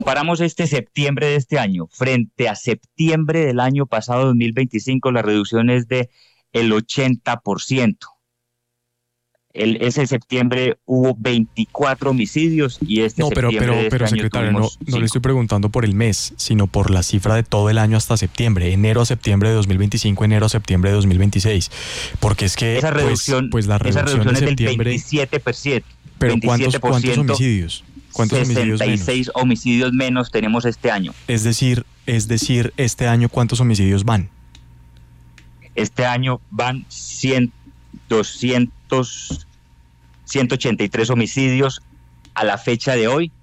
Comparamos este septiembre de este año frente a septiembre del año pasado, 2025, la reducción es de el 80%. Ese septiembre hubo 24 homicidios y este No, septiembre de este año secretario, no, tuvimos no le 5. estoy preguntando por el mes, sino por la cifra de todo el año hasta septiembre, enero a septiembre de 2025, enero a septiembre de 2026. Porque es que Esa reducción, pues la esa reducción reducción de es del septiembre. 27%. Pero ¿cuántos homicidios? ¿Cuántos homicidios 66 menos? homicidios menos tenemos este año. Es decir, este año ¿cuántos homicidios van? Este año van 183 homicidios a la fecha de hoy,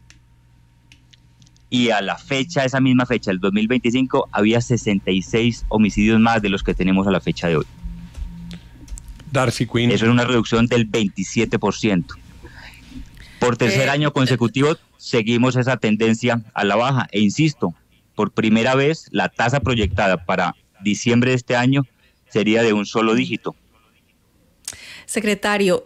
y a la fecha, esa misma fecha, el 2025, había 66 homicidios más de los que tenemos a la fecha de hoy. Darcy Quinn. Eso es una reducción del 27%. Por tercer año consecutivo seguimos esa tendencia a la baja, e insisto, por primera vez la tasa proyectada para diciembre de este año sería de un solo dígito. Secretario,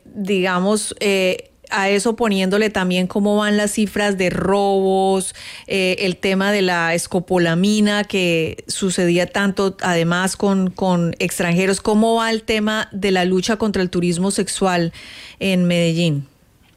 a eso poniéndole también cómo van las cifras de robos, el tema de la escopolamina que sucedía tanto además con extranjeros, ¿cómo va el tema de la lucha contra el turismo sexual en Medellín?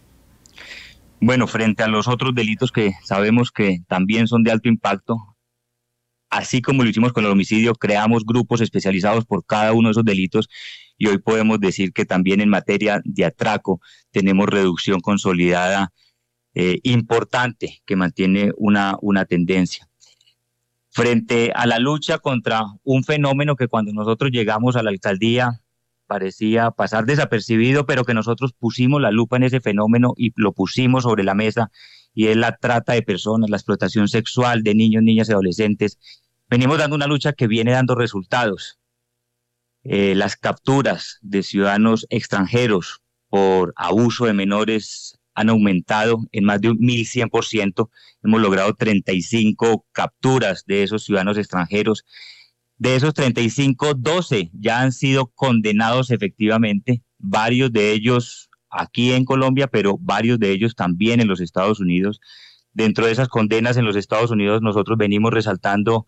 Bueno, frente a los otros delitos que sabemos que también son de alto impacto, así como lo hicimos con el homicidio, creamos grupos especializados por cada uno de esos delitos, y hoy podemos decir que también en materia de atraco tenemos reducción consolidada importante que mantiene una tendencia. Frente a la lucha contra un fenómeno que cuando nosotros llegamos a la alcaldía parecía pasar desapercibido, pero que nosotros pusimos la lupa en ese fenómeno y lo pusimos sobre la mesa, y es la trata de personas, la explotación sexual de niños, niñas y adolescentes. Venimos dando una lucha que viene dando resultados. Las capturas de ciudadanos extranjeros por abuso de menores han aumentado en más de un 1100%. Hemos logrado 35 capturas de esos ciudadanos extranjeros. De esos 35, 12 ya han sido condenados efectivamente, varios de ellos aquí en Colombia, pero varios de ellos también en los Estados Unidos. Dentro de esas condenas en los Estados Unidos nosotros venimos resaltando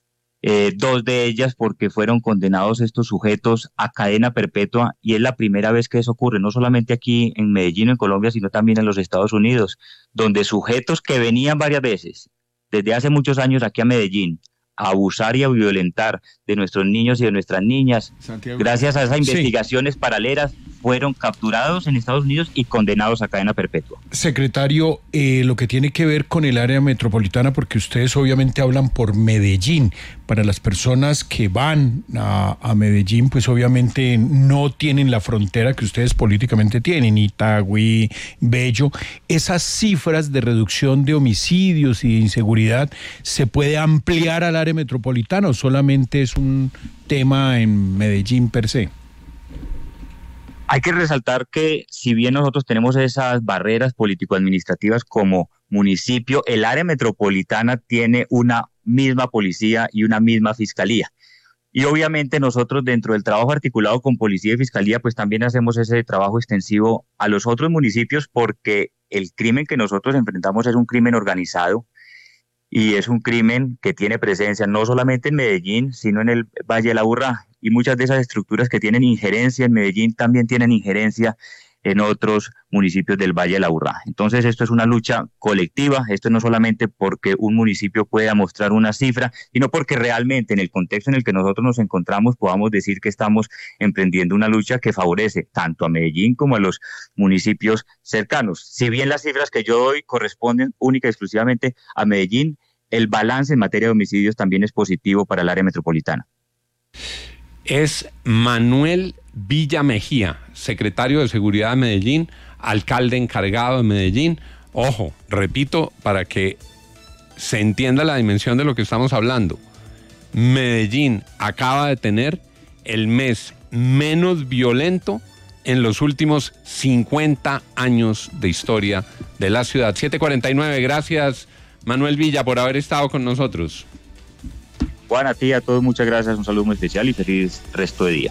2 de ellas porque fueron condenados estos sujetos a cadena perpetua, y es la primera vez que eso ocurre, no solamente aquí en Medellín, en Colombia, sino también en los Estados Unidos, donde sujetos que venían varias veces, desde hace muchos años aquí a Medellín, a abusar y a violentar de nuestros niños y de nuestras niñas, Santiago. gracias a esas investigaciones paralelas, fueron capturados en Estados Unidos y condenados a cadena perpetua. Secretario, lo que tiene que ver con el área metropolitana, porque ustedes obviamente hablan por Medellín, para las personas que van a Medellín, pues obviamente no tienen la frontera que ustedes políticamente tienen, Itagüí, Bello. Esas cifras de reducción de homicidios y de inseguridad, ¿se puede ampliar al área metropolitana o solamente es un tema en Medellín per se? Hay que resaltar que si bien nosotros tenemos esas barreras político-administrativas como municipio, el área metropolitana tiene una misma policía y una misma fiscalía. Y obviamente nosotros dentro del trabajo articulado con policía y fiscalía, pues también hacemos ese trabajo extensivo a los otros municipios, porque el crimen que nosotros enfrentamos es un crimen organizado y es un crimen que tiene presencia no solamente en Medellín, sino en el Valle de la Aburrá. Y muchas de esas estructuras que tienen injerencia en Medellín también tienen injerencia en otros municipios del Valle de la Aburrá. Entonces esto es una lucha colectiva, esto no solamente porque un municipio pueda mostrar una cifra, sino porque realmente en el contexto en el que nosotros nos encontramos podamos decir que estamos emprendiendo una lucha que favorece tanto a Medellín como a los municipios cercanos. Si bien las cifras que yo doy corresponden única y exclusivamente a Medellín, el balance en materia de homicidios también es positivo para el área metropolitana. Es Manuel Villa Mejía, secretario de Seguridad de Medellín, alcalde encargado de Medellín. Ojo, repito, para que se entienda la dimensión de lo que estamos hablando. Medellín acaba de tener el mes menos violento en los últimos 50 años de historia de la ciudad. 7:49, gracias Manuel Villa por haber estado con nosotros. Juan, a ti y a todos muchas gracias, un saludo muy especial y feliz resto de día.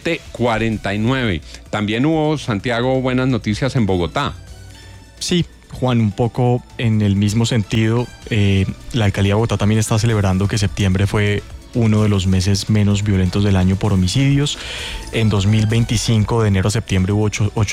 7:49. También hubo, Santiago, buenas noticias en Bogotá. Sí, Juan, un poco en el mismo sentido, la Alcaldía de Bogotá también está celebrando que septiembre fue uno de los meses menos violentos del año por homicidios. En 2025, de enero a septiembre, hubo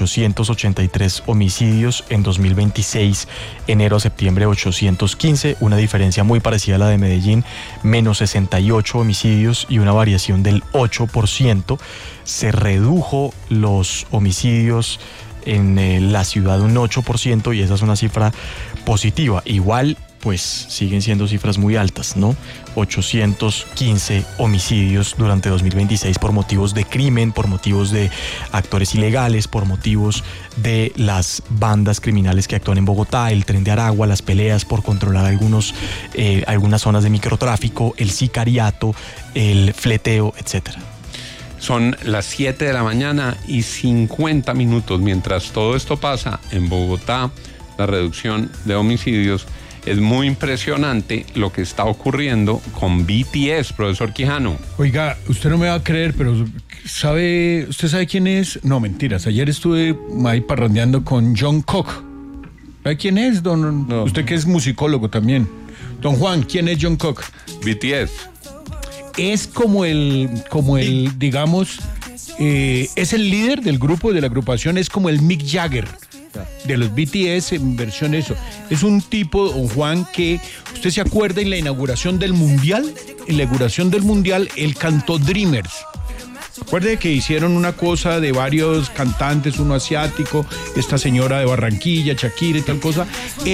883 homicidios. En 2026, enero a septiembre, 815. Una diferencia muy parecida a la de Medellín, menos 68 homicidios y una variación del 8%. Se redujo los homicidios en la ciudad un 8% y esa es una cifra positiva. Igual, pues siguen siendo cifras muy altas, ¿no? 815 homicidios durante 2026 por motivos de crimen, por motivos de actores ilegales, por motivos de las bandas criminales que actúan en Bogotá, el Tren de Aragua, las peleas por controlar algunas zonas de microtráfico, el sicariato, el fleteo, etcétera. Son las 7 de la mañana y 50 minutos. Mientras todo esto pasa en Bogotá, la reducción de homicidios, es muy impresionante lo que está ocurriendo con BTS, profesor Quijano. Oiga, usted no me va a creer, pero ¿usted sabe quién es? No, mentiras. Ayer estuve ahí parrandeando con John Cook. ¿Sabe quién es, don? No. Usted que es musicólogo también. Don Juan, ¿quién es John Cook? BTS. Es como el digamos, es el líder del grupo, de la agrupación, es como el Mick Jagger de los BTS en versión eso. Es un tipo, don Juan, que usted se acuerda en la inauguración del Mundial, él cantó Dreamers. Recuerde que hicieron una cosa de varios cantantes, uno asiático, esta señora de Barranquilla, Shakira y tal cosa.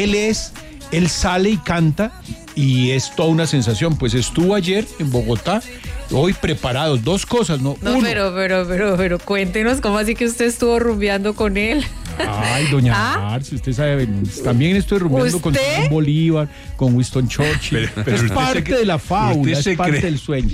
Él sale y canta y es toda una sensación. Pues estuvo ayer en Bogotá, hoy preparados, dos cosas, ¿no? No, pero cuéntenos, ¿cómo así que usted estuvo rumbeando con él? Ay, doña Arce, usted sabe, también estoy rumbeando con Simón Bolívar, con Winston Churchill. Pero es parte de la fábula, es parte del sueño.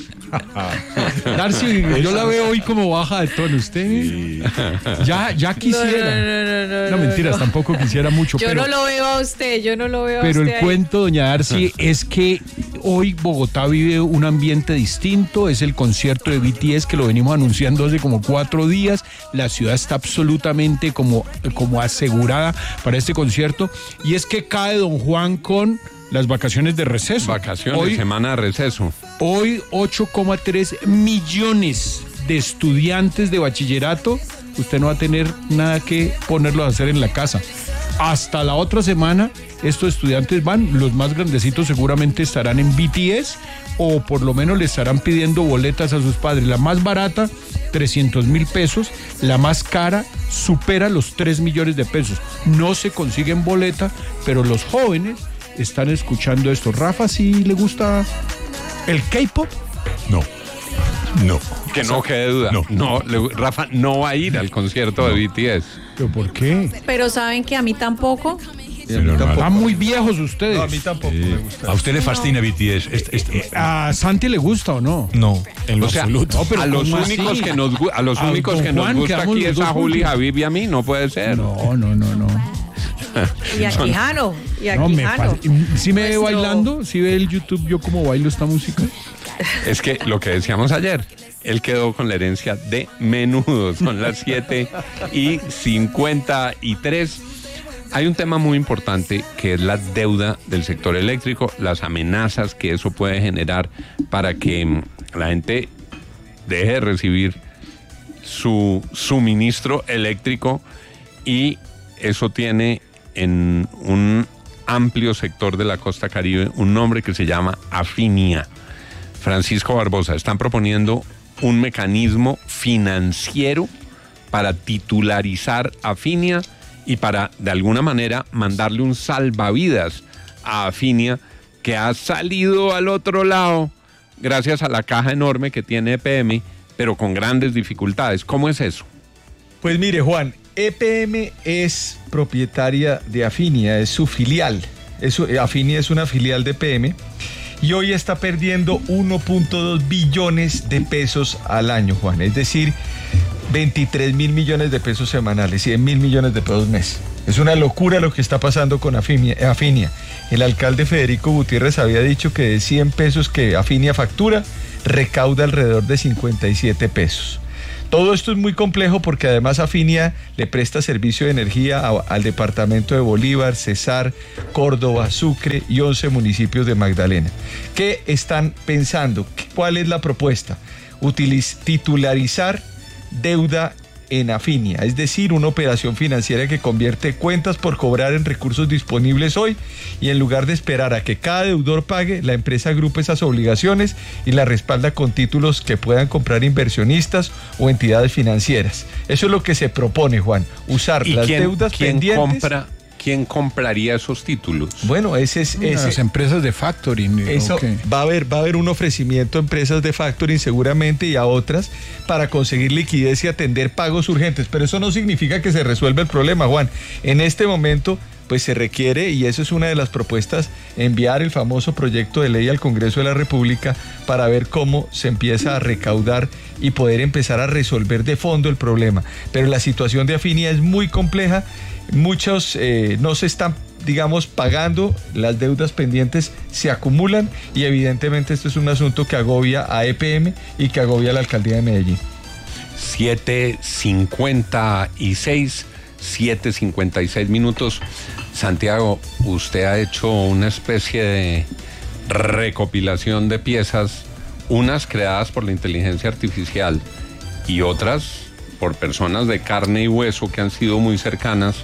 Darcy, yo la veo hoy como baja de tono. Usted ya quisiera. No, mentiras, tampoco quisiera mucho. Yo no lo veo a usted, Pero el cuento, doña Darcy, es que hoy Bogotá vive un ambiente distinto. Es el concierto de BTS que lo venimos anunciando hace como 4 días. La ciudad está absolutamente como asegurada para este concierto. Y es que cae don Juan con las vacaciones de receso. Hoy, semana de receso. Hoy 8,3 millones de estudiantes de bachillerato. Usted no va a tener nada que ponerlos a hacer en la casa. Hasta la otra semana estos estudiantes van, los más grandecitos seguramente estarán en BTS o por lo menos le estarán pidiendo boletas a sus padres. La más barata, 300,000 pesos. La más cara supera los 3 millones de pesos. No se consiguen boleta, pero los jóvenes están escuchando esto. Rafa, ¿sí le gusta el K-pop? No. Que no quede duda. No, Rafa no va a ir al concierto de BTS. ¿Pero por qué? Pero ¿saben que a mí tampoco? Están muy viejos ustedes. No, a mí tampoco me gusta. ¿A usted le fascina BTS? ¿A Santi le gusta o no? No, en lo absoluto. No, pero a los únicos que nos gusta aquí es a Juli, Javid y a mí, no puede ser. No. Y a Quijano. ¿Sí me ve bailando? ¿Sí ve el YouTube yo cómo bailo esta música? Es que lo que decíamos ayer, él quedó con la herencia de menudo. Son las 7:53. Hay un tema muy importante que es la deuda del sector eléctrico, las amenazas que eso puede generar para que la gente deje de recibir su suministro eléctrico, y eso tiene en un amplio sector de la costa Caribe un nombre que se llama Afinia. Francisco Barbosa, están proponiendo un mecanismo financiero para titularizar Afinia y para, de alguna manera, mandarle un salvavidas a Afinia, que ha salido al otro lado gracias a la caja enorme que tiene EPM, pero con grandes dificultades. ¿Cómo es eso? Pues mire, Juan, EPM es propietaria de Afinia, es su filial. Afinia es una filial de EPM y hoy está perdiendo 1.2 billones de pesos al año, Juan. Es decir, 23.000 millones de pesos semanales, 100.000 millones de pesos mes. Es una locura lo que está pasando con Afinia. El alcalde Federico Gutiérrez había dicho que de 100 pesos que Afinia factura, recauda alrededor de 57 pesos. Todo esto es muy complejo porque además Afinia le presta servicio de energía al departamento de Bolívar, Cesar, Córdoba, Sucre y 11 municipios de Magdalena. ¿Qué están pensando? ¿Cuál es la propuesta? Titularizar deuda en Afinia, es decir, una operación financiera que convierte cuentas por cobrar en recursos disponibles hoy, y en lugar de esperar a que cada deudor pague, la empresa agrupa esas obligaciones y la respalda con títulos que puedan comprar inversionistas o entidades financieras. Eso es lo que se propone, Juan, usar las deudas pendientes. ¿Quién compraría esos títulos? Bueno, las empresas de factoring. Eso, okay. va a haber un ofrecimiento a empresas de factoring seguramente y a otras para conseguir liquidez y atender pagos urgentes, pero eso no significa que se resuelva el problema, Juan. En este momento pues se requiere, y eso es una de las propuestas, enviar el famoso proyecto de ley al Congreso de la República para ver cómo se empieza a recaudar y poder empezar a resolver de fondo el problema. Pero la situación de Afinia es muy compleja. Muchos no se están, digamos, pagando, las deudas pendientes se acumulan y evidentemente esto es un asunto que agobia a EPM y que agobia a la alcaldía de Medellín. 7:56 minutos. Santiago, usted ha hecho una especie de recopilación de piezas, unas creadas por la inteligencia artificial y otras por personas de carne y hueso que han sido muy cercanas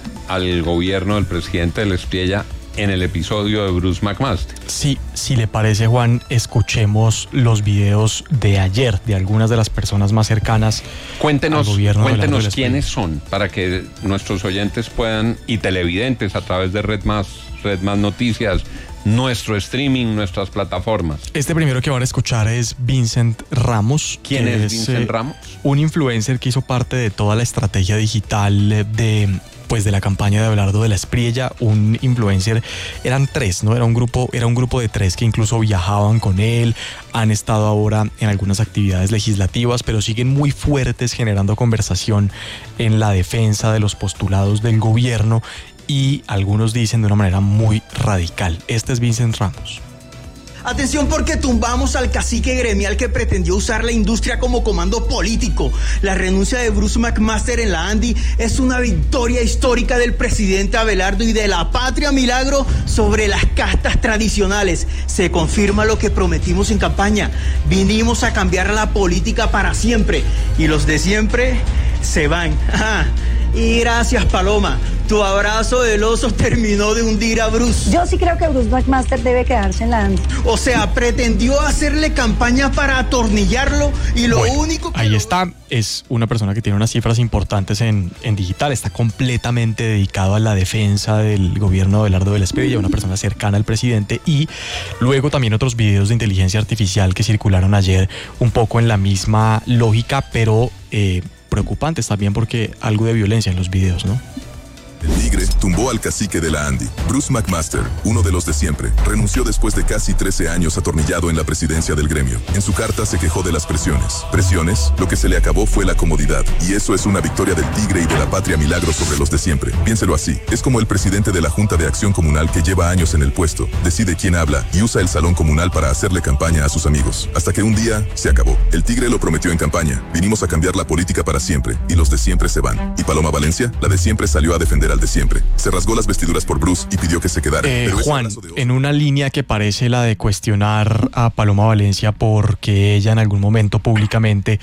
al gobierno del presidente del Espriella en el episodio de Bruce McMaster. Sí, si le parece, Juan, escuchemos los videos de ayer de algunas de las personas más cercanas al gobierno. Cuéntenos quiénes son, para que nuestros oyentes puedan, y televidentes a través de Red Más Noticias, nuestro streaming, nuestras plataformas. Este primero que van a escuchar es Vincent Ramos. ¿Quién es Vincent Ramos? Un influencer que hizo parte de toda la estrategia digital de la campaña de Abelardo de la Espriella. Un influencer, eran tres, ¿no? Era un grupo de tres que incluso viajaban con él, han estado ahora en algunas actividades legislativas, pero siguen muy fuertes generando conversación en la defensa de los postulados del gobierno, y algunos dicen de una manera muy radical. Este es Vincent Ramos. Atención, porque tumbamos al cacique gremial que pretendió usar la industria como comando político. La renuncia de Bruce McMaster en la ANDI es una victoria histórica del presidente Abelardo y de la Patria Milagro sobre las castas tradicionales. Se confirma lo que prometimos en campaña. Vinimos a cambiar la política para siempre, y los de siempre se van. Ajá. Y gracias, Paloma. Tu abrazo del oso terminó de hundir a Bruce. Yo sí creo que Bruce McMaster debe quedarse en la ANDI. O sea, pretendió hacerle campaña para atornillarlo, y lo único que... Ahí está, es una persona que tiene unas cifras importantes en digital, está completamente dedicado a la defensa del gobierno de Abelardo de la Espriella, una persona cercana al presidente, y luego también otros videos de inteligencia artificial que circularon ayer un poco en la misma lógica, pero preocupantes también porque algo de violencia en los videos, ¿no? El Tigre tumbó al cacique de la ANDI. Bruce McMaster, uno de los de siempre, renunció después de casi 13 años atornillado en la presidencia del gremio. En su carta se quejó de las presiones. Presiones, lo que se le acabó fue la comodidad. Y eso es una victoria del Tigre y de la Patria Milagro sobre los de siempre. Piénselo así. Es como el presidente de la Junta de Acción Comunal que lleva años en el puesto, decide quién habla y usa el salón comunal para hacerle campaña a sus amigos. Hasta que un día se acabó. El Tigre lo prometió en campaña. Vinimos a cambiar la política para siempre, y los de siempre se van. Y Paloma Valencia, la de siempre, salió a defender al de siempre. Se rasgó las vestiduras por Bruce y pidió que se quedara. Juan, en una línea que parece la de cuestionar a Paloma Valencia porque ella en algún momento públicamente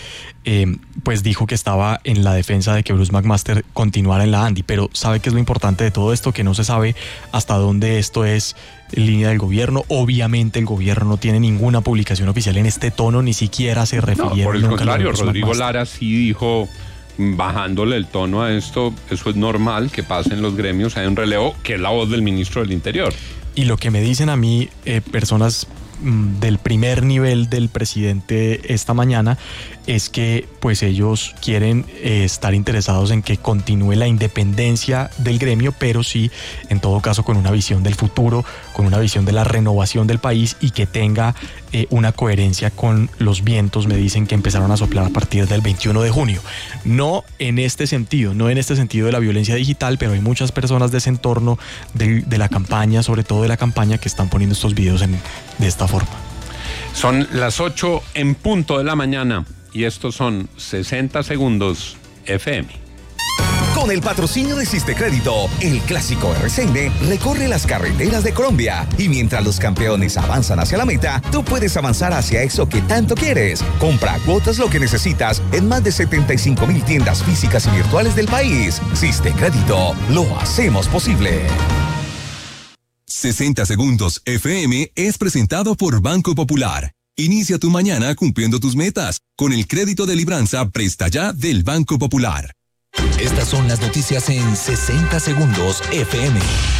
pues dijo que estaba en la defensa de que Bruce McMaster continuara en la ANDI, pero ¿sabe qué es lo importante de todo esto? Que no se sabe hasta dónde esto es línea del gobierno. Obviamente el gobierno no tiene ninguna publicación oficial en este tono, ni siquiera se refirieron. No, por el contrario, Rodrigo Lara sí dijo, bajándole el tono a esto, eso es normal que pase en los gremios, hay un relevo, que es la voz del ministro del Interior. Y lo que me dicen a mí personas del primer nivel del presidente esta mañana es que pues ellos quieren estar interesados en que continúe la independencia del gremio, pero sí, en todo caso, con una visión del futuro, con una visión de la renovación del país, y que tenga una coherencia con los vientos, me dicen, que empezaron a soplar a partir del 21 de junio. No en este sentido de la violencia digital, pero hay muchas personas de ese entorno de la campaña, sobre todo de la campaña, que están poniendo estos videos de esta forma. Son las 8 en punto de la mañana. y estos son 60 segundos FM. Con el patrocinio de Sistecrédito, el clásico RCN recorre las carreteras de Colombia y mientras los campeones avanzan hacia la meta, tú puedes avanzar hacia eso que tanto quieres. Compra cuotas lo que necesitas en más de 75,000 tiendas físicas y virtuales del país. Sistecrédito, lo hacemos posible. 60 segundos FM es presentado por Banco Popular. Inicia tu mañana cumpliendo tus metas con el crédito de libranza Presta Ya del Banco Popular. Estas son las noticias en 60 segundos FM.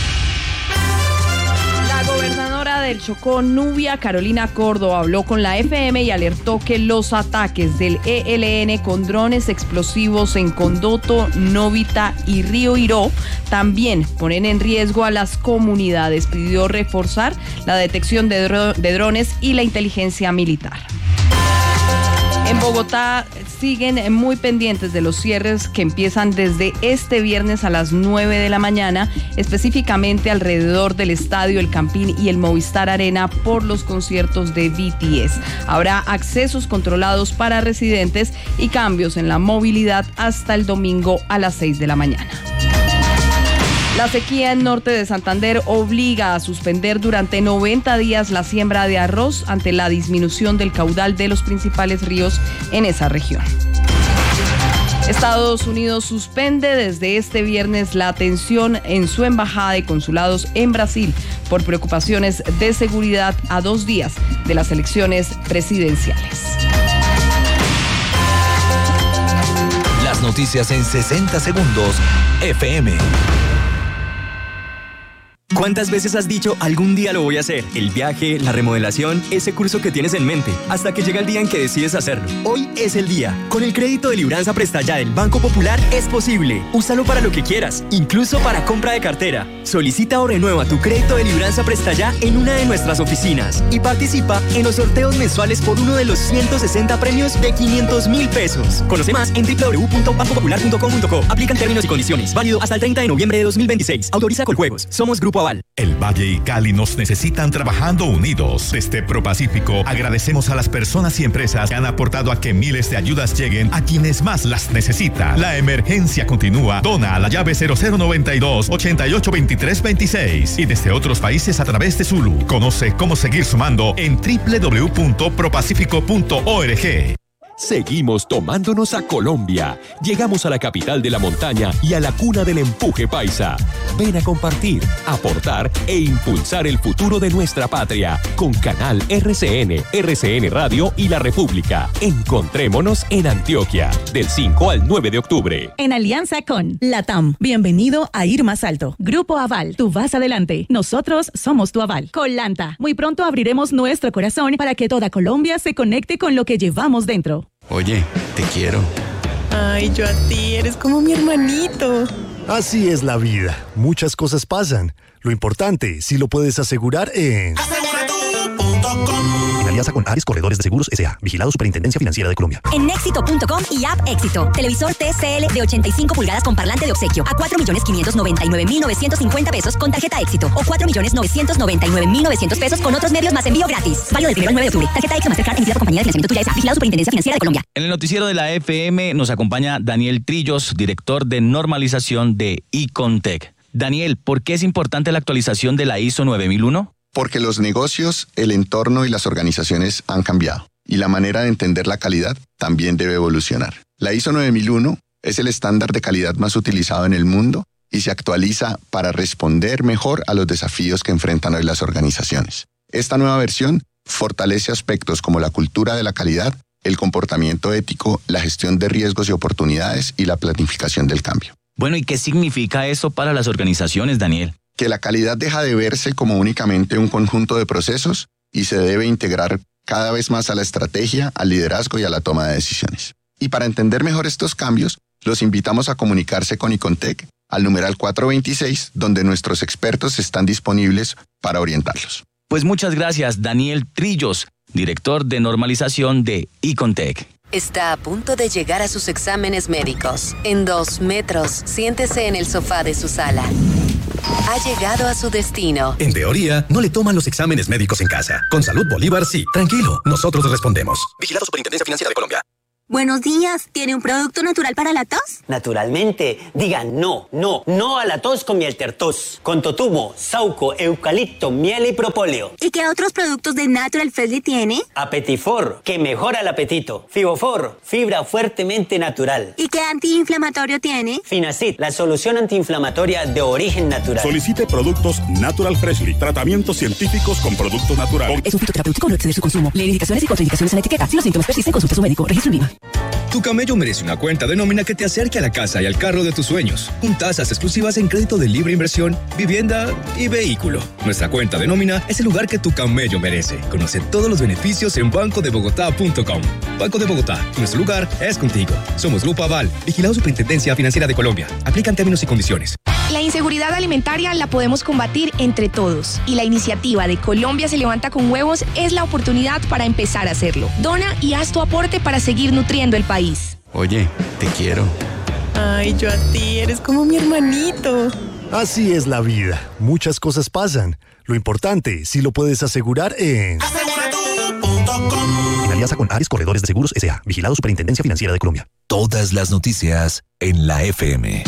La gobernadora del Chocó, Nubia Carolina Córdoba, habló con la FM y alertó que los ataques del ELN con drones explosivos en Condoto, Novita y Río Iró también ponen en riesgo a las comunidades. Pidió reforzar la detección de drones y la inteligencia militar. En Bogotá siguen muy pendientes de los cierres que empiezan desde este viernes a las 9 de la mañana, específicamente alrededor del Estadio El Campín y el Movistar Arena por los conciertos de BTS. Habrá accesos controlados para residentes y cambios en la movilidad hasta el domingo a las 6 de la mañana. La sequía en norte de Santander obliga a suspender durante 90 días la siembra de arroz ante la disminución del caudal de los principales ríos en esa región. Estados Unidos suspende desde este viernes la atención en su embajada y consulados en Brasil por preocupaciones de seguridad a 2 días de las elecciones presidenciales. Las noticias en 60 segundos FM. ¿Cuántas veces has dicho algún día lo voy a hacer? El viaje, la remodelación, ese curso que tienes en mente, hasta que llega el día en que decides hacerlo. Hoy es el día. Con el crédito de libranza Presta Ya del Banco Popular es posible. Úsalo para lo que quieras, incluso para compra de cartera. Solicita o renueva tu crédito de libranza Presta Ya en una de nuestras oficinas y participa en los sorteos mensuales por uno de los 160 premios de 500.000 pesos. Conoce más en www.bancopopular.com.co. Aplican términos y condiciones. Válido hasta el 30 de noviembre de 2026. Autoriza Coljuegos. Somos Grupo Aval. El Valle y Cali nos necesitan trabajando unidos. Desde ProPacífico agradecemos a las personas y empresas que han aportado a que miles de ayudas lleguen a quienes más las necesitan. La emergencia continúa. Dona a la llave 0092-882326 y desde otros países a través de Zulu. Conoce cómo seguir sumando en www.propacifico.org. Seguimos tomándonos a Colombia. Llegamos a la capital de la montaña y a la cuna del empuje paisa. Ven a compartir, aportar e impulsar el futuro de nuestra patria con Canal RCN, RCN Radio y La República. Encontrémonos en Antioquia, del 5 al 9 de octubre. En alianza con LATAM. Bienvenido a Ir Más Alto. Grupo Aval. Tú vas adelante. Nosotros somos tu aval. Colanta. Muy pronto abriremos nuestro corazón para que toda Colombia se conecte con lo que llevamos dentro. Oye, te quiero. Ay, yo a ti, eres como mi hermanito. Así es la vida. Muchas cosas pasan. Lo importante, si lo puedes asegurar en... En alianza con Ares Corredores de Seguros S.A. Vigilado Superintendencia Financiera de Colombia. En Éxito.com y App Éxito. Televisor TCL de 85 pulgadas con parlante de obsequio a 4.599.950 pesos con tarjeta Éxito. O 4.999.900 pesos con otros medios más envío gratis. Válido del 1 al 9 de octubre. Tarjeta Éxito Mastercard emitida por compañía de financiamiento Tuya S.A. Vigilado Superintendencia Financiera de Colombia. En el noticiero de la FM nos acompaña Daniel Trillos, director de normalización de Icontec. Daniel, ¿por qué es importante la actualización de la ISO 9001? Porque los negocios, el entorno y las organizaciones han cambiado y la manera de entender la calidad también debe evolucionar. La ISO 9001 es el estándar de calidad más utilizado en el mundo y se actualiza para responder mejor a los desafíos que enfrentan hoy las organizaciones. Esta nueva versión fortalece aspectos como la cultura de la calidad, el comportamiento ético, la gestión de riesgos y oportunidades y la planificación del cambio. Bueno, ¿y qué significa eso para las organizaciones, Daniel? Que la calidad deja de verse como únicamente un conjunto de procesos y se debe integrar cada vez más a la estrategia, al liderazgo y a la toma de decisiones. Y para entender mejor estos cambios, los invitamos a comunicarse con Icontec al numeral 426, donde nuestros expertos están disponibles para orientarlos. Pues muchas gracias, Daniel Trillos, director de normalización de Icontec. Está a punto de llegar a sus exámenes médicos. En 2 metros, siéntese en el sofá de su sala. Ha llegado a su destino. En teoría, no le toman los exámenes médicos en casa. Con Salud Bolívar, sí. Tranquilo, nosotros respondemos. Vigilado Superintendencia Financiera de Colombia. Buenos días, ¿tiene un producto natural para la tos? Naturalmente, diga no a la tos con miel tertos, con totumo, sauco, eucalipto, miel y propóleo. ¿Y qué otros productos de Natural Freshly tiene? Apetifor, que mejora el apetito. Fibofor, fibra fuertemente natural. ¿Y qué antiinflamatorio tiene? Finacid, la solución antiinflamatoria de origen natural. Solicite productos Natural Freshly, tratamientos científicos con productos naturales. Es un fitoterapéutico, no excede su consumo. Lee indicaciones y contraindicaciones en la etiqueta. Si los síntomas persisten, consulte a su médico. Registro en Viva. Tu camello merece una cuenta de nómina que te acerque a la casa y al carro de tus sueños, con tasas exclusivas en crédito de libre inversión, vivienda y vehículo. Nuestra cuenta de nómina es el lugar que tu camello merece. Conoce todos los beneficios en bancodebogotá.com. Banco de Bogotá, nuestro lugar es contigo. Somos Grupo Aval, vigilado Superintendencia Financiera de Colombia. Aplican términos y condiciones. La inseguridad alimentaria la podemos combatir entre todos y la iniciativa de Colombia se levanta con huevos es la oportunidad para empezar a hacerlo. Dona y haz tu aporte para seguir nutriendo el país. Oye, te quiero. Ay, yo a ti, eres como mi hermanito. Así es la vida. Muchas cosas pasan. Lo importante, si lo puedes asegurar en... En alianza con Ares Corredores de Seguros S.A. Vigilado Superintendencia Financiera de Colombia. Todas las noticias en la FM.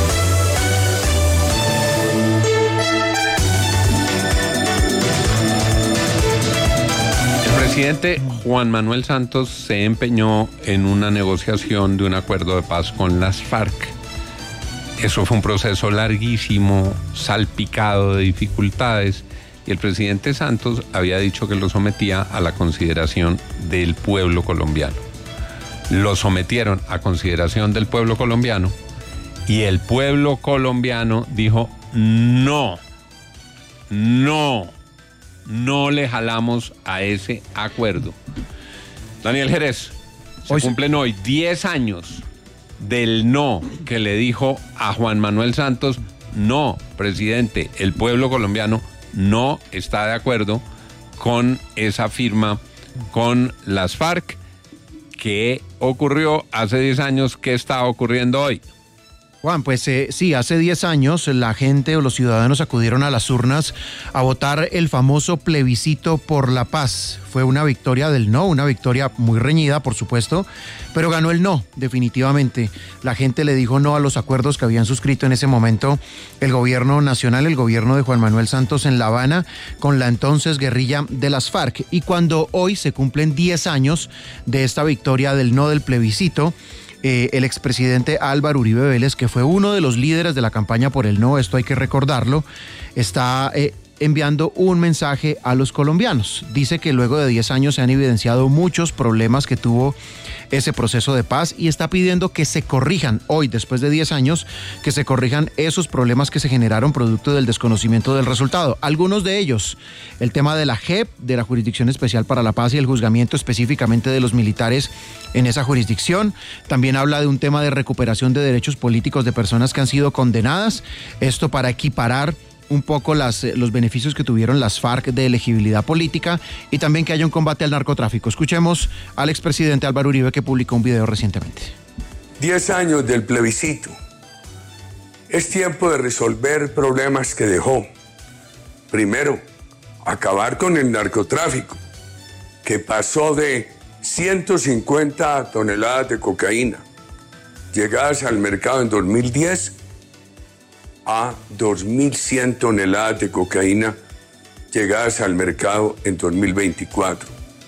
El presidente Juan Manuel Santos se empeñó en una negociación de un acuerdo de paz con las FARC. Eso fue un proceso larguísimo, salpicado de dificultades, y el presidente Santos había dicho que lo sometía a la consideración del pueblo colombiano. Lo sometieron a consideración del pueblo colombiano y el pueblo colombiano dijo no le jalamos a ese acuerdo. Daniel Jerez, se cumplen hoy 10 años del no que le dijo a Juan Manuel Santos: no, presidente, el pueblo colombiano no está de acuerdo con esa firma con las FARC. ¿Qué ocurrió hace 10 años? ¿Qué está ocurriendo hoy? Juan, pues sí, hace 10 años la gente o los ciudadanos acudieron a las urnas a votar el famoso plebiscito por la paz. Fue una victoria del no, una victoria muy reñida, por supuesto, pero ganó el no, definitivamente. La gente le dijo no a los acuerdos que habían suscrito en ese momento el gobierno nacional, el gobierno de Juan Manuel Santos en La Habana, con la entonces guerrilla de las FARC. Y cuando hoy se cumplen 10 años de esta victoria del no del plebiscito, el expresidente Álvaro Uribe Vélez, que fue uno de los líderes de la campaña por el no, esto hay que recordarlo, está enviando un mensaje a los colombianos. Dice que luego de 10 años se han evidenciado muchos problemas que tuvo ese proceso de paz y está pidiendo que se corrijan hoy, después de 10 años, que se corrijan esos problemas que se generaron producto del desconocimiento del resultado. Algunos de ellos, el tema de la JEP, de la Jurisdicción Especial para la Paz, y el juzgamiento específicamente de los militares en esa jurisdicción. También habla de un tema de recuperación de derechos políticos de personas que han sido condenadas, esto para equiparar un poco los beneficios que tuvieron las FARC de elegibilidad política, y también que haya un combate al narcotráfico. Escuchemos al expresidente Álvaro Uribe, que publicó un video recientemente. 10 años del plebiscito. Es tiempo de resolver problemas que dejó. Primero, acabar con el narcotráfico, que pasó de 150 toneladas de cocaína llegadas al mercado en 2010 a 2.100 toneladas de cocaína llegadas al mercado en 2024,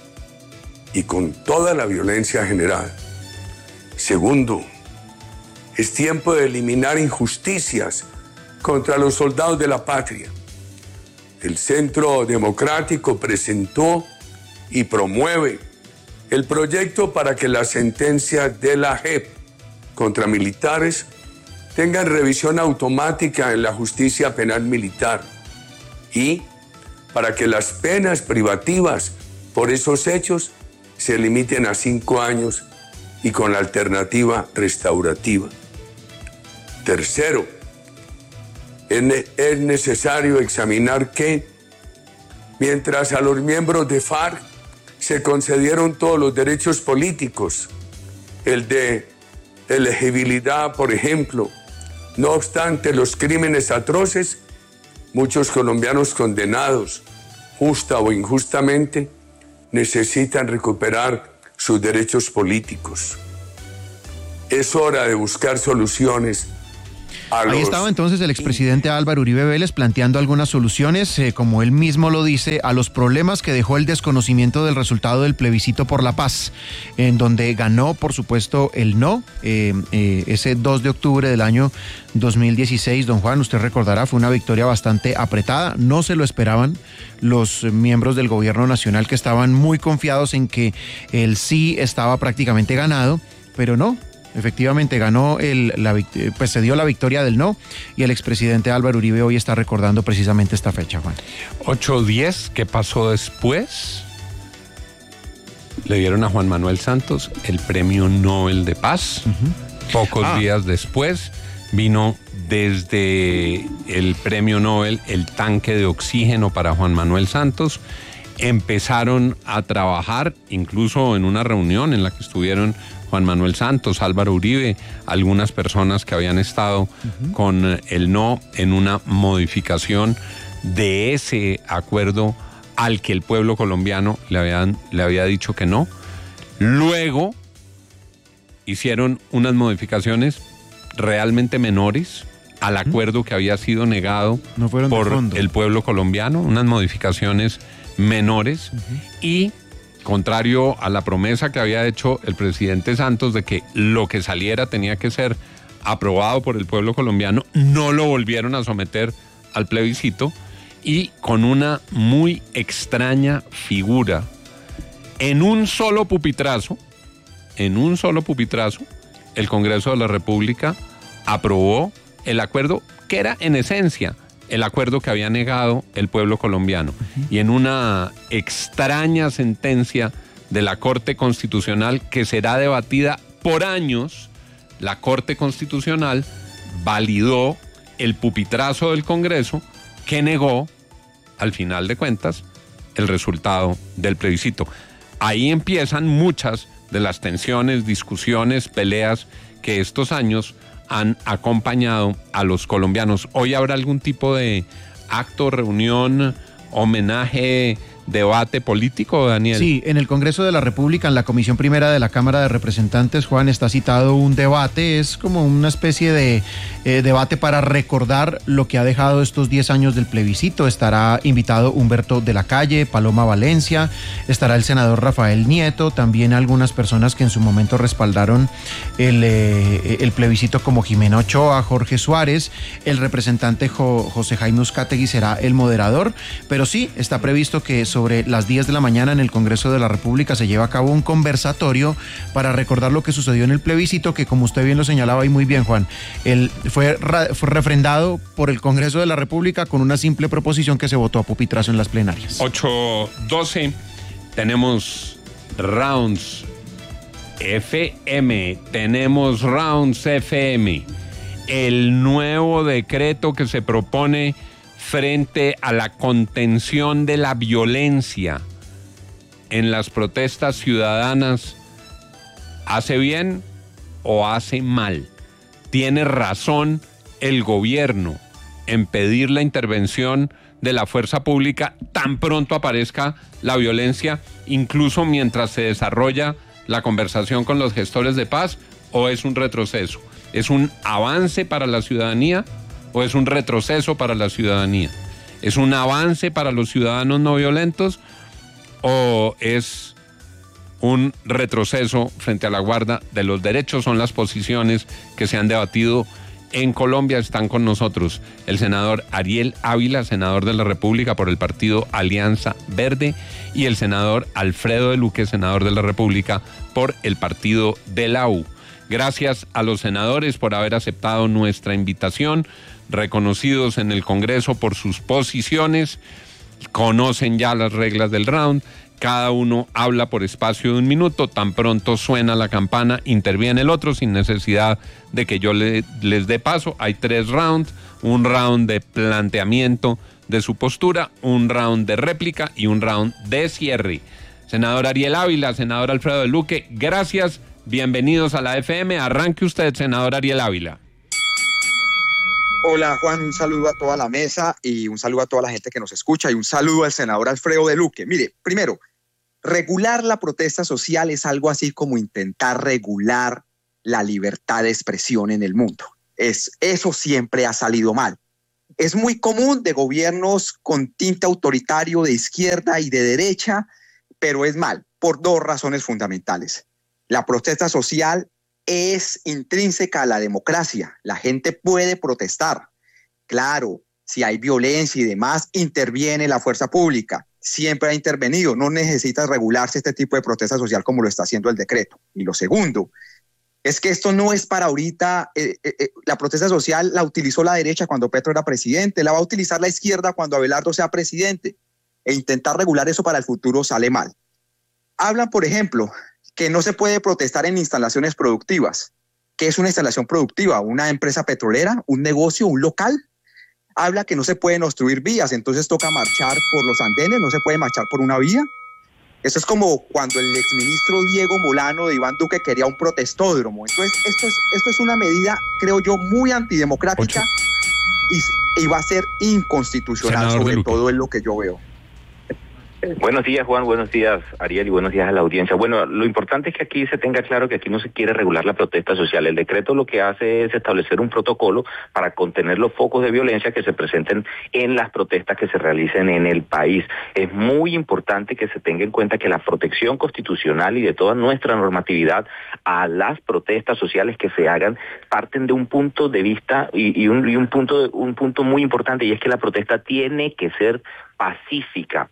y con toda la violencia generada. Segundo, es tiempo de eliminar injusticias contra los soldados de la patria. El Centro Democrático presentó y promueve el proyecto para que las sentencias de la JEP contra militares tengan revisión automática en la justicia penal militar, y para que las penas privativas por esos hechos se limiten a 5 años y con la alternativa restaurativa. Tercero, es necesario examinar que, mientras a los miembros de FARC se concedieron todos los derechos políticos, el de elegibilidad, por ejemplo, no obstante los crímenes atroces, muchos colombianos condenados, justa o injustamente, necesitan recuperar sus derechos políticos. Es hora de buscar soluciones. Ahí estaba entonces el expresidente Álvaro Uribe Vélez planteando algunas soluciones, como él mismo lo dice, a los problemas que dejó el desconocimiento del resultado del plebiscito por la paz, en donde ganó, por supuesto, el no, ese 2 de octubre del año 2016. Don Juan, usted recordará, fue una victoria bastante apretada, no se lo esperaban los miembros del gobierno nacional, que estaban muy confiados en que el sí estaba prácticamente ganado, pero no. Efectivamente ganó pues se dio la victoria del no, y el expresidente Álvaro Uribe hoy está recordando precisamente esta fecha, Juan. 8-10, ¿qué pasó después? Le dieron a Juan Manuel Santos el Premio Nobel de Paz. Pocos días después vino desde el Premio Nobel el tanque de oxígeno para Juan Manuel Santos. Empezaron a trabajar, incluso en una reunión en la que estuvieron Juan Manuel Santos, Álvaro Uribe, algunas personas que habían estado con el no, en una modificación de ese acuerdo al que el pueblo colombiano le había dicho que no. Luego hicieron unas modificaciones realmente menores al acuerdo que había sido negado por el pueblo colombiano, unas modificaciones menores, y contrario a la promesa que había hecho el presidente Santos de que lo que saliera tenía que ser aprobado por el pueblo colombiano, no lo volvieron a someter al plebiscito, y con una muy extraña figura, en un solo pupitrazo, el Congreso de la República aprobó el acuerdo que era en esencia el acuerdo que había negado el pueblo colombiano. Y en una extraña sentencia de la Corte Constitucional que será debatida por años, la Corte Constitucional validó el pupitrazo del Congreso que negó, al final de cuentas, el resultado del plebiscito. Ahí empiezan muchas de las tensiones, discusiones, peleas que estos años han acompañado a los colombianos. ¿Hoy habrá algún tipo de acto, reunión, homenaje, debate político, Daniel? Sí, en el Congreso de la República, en la Comisión Primera de la Cámara de Representantes, Juan, está citado un debate. Es como una especie de debate para recordar lo que ha dejado estos 10 años del plebiscito. Estará invitado Humberto de la Calle, Paloma Valencia, estará el senador Rafael Nieto, también algunas personas que en su momento respaldaron el plebiscito, como Jimena Ochoa, Jorge Suárez, el representante José Jaime Uzcategui será el moderador, pero sí, está previsto que sobre las 10 de la mañana en el Congreso de la República se lleva a cabo un conversatorio para recordar lo que sucedió en el plebiscito, que, como usted bien lo señalaba y muy bien, Juan, fue refrendado por el Congreso de la República con una simple proposición que se votó a pupitrazo en las plenarias. 8:12, tenemos Rounds FM, el nuevo decreto que se propone frente a la contención de la violencia en las protestas ciudadanas. ¿Hace bien o hace mal? ¿Tiene razón el gobierno en pedir la intervención de la fuerza pública tan pronto aparezca la violencia, incluso mientras se desarrolla la conversación con los gestores de paz, o es un retroceso? ¿Es un avance para la ciudadanía o es un retroceso para la ciudadanía? ¿Es un avance para los ciudadanos no violentos o es un retroceso frente a la guarda de los derechos? Son las posiciones que se han debatido en Colombia. Están con nosotros el senador Ariel Ávila, senador de la República por el partido Alianza Verde, y el senador Alfredo de Luque, senador de la República por el partido de la U. Gracias a los senadores por haber aceptado nuestra invitación, reconocidos en el Congreso por sus posiciones, conocen ya las reglas del round. Cada uno habla por espacio de 1 minuto, tan pronto suena la campana, interviene el otro sin necesidad de que yo les dé paso. Hay 3 rounds, un round de planteamiento de su postura, un round de réplica y un round de cierre. Senador Ariel Ávila, senador Alfredo de Luque, gracias, bienvenidos a la FM. Arranque usted, senador Ariel Ávila. Hola Juan, un saludo a toda la mesa y un saludo a toda la gente que nos escucha y un saludo al senador Alfredo de Luque. Mire, primero, Regular la protesta social es algo así como intentar regular la libertad de expresión en el mundo. Eso siempre ha salido mal. Es muy común de gobiernos con tinte autoritario de izquierda y de derecha, pero es mal por dos razones fundamentales. La protesta social es intrínseca a la democracia. La gente puede protestar. Claro, si hay violencia y demás, interviene la fuerza pública. Siempre ha intervenido. No necesita regularse este tipo de protesta social como lo está haciendo el decreto. Y lo segundo es que esto no es para ahorita. La protesta social la utilizó la derecha cuando Petro era presidente, la va a utilizar la izquierda cuando Abelardo sea presidente. E intentar regular eso para el futuro sale mal. Hablan, por ejemplo, que no se puede protestar en instalaciones productivas. ¿Qué es una instalación productiva? ¿Una empresa petrolera? ¿Un negocio? ¿Un local? Habla que no se pueden obstruir vías, entonces toca marchar por los andenes, no se puede marchar por una vía. Eso es como cuando el exministro Diego Molano de Iván Duque quería un protestódromo. Entonces, esto es una medida, creo yo, muy antidemocrática y va a ser inconstitucional, sobre todo en lo que yo veo. Buenos días, Juan, buenos días, Ariel, y buenos días a la audiencia. Bueno, lo importante es que aquí se tenga claro que aquí no se quiere regular la protesta social. El decreto lo que hace es establecer un protocolo para contener los focos de violencia que se presenten en las protestas que se realicen en el país. Es muy importante que se tenga en cuenta que la protección constitucional y de toda nuestra normatividad a las protestas sociales que se hagan parten de un punto de vista y un punto muy importante, y es que la protesta tiene que ser pacífica,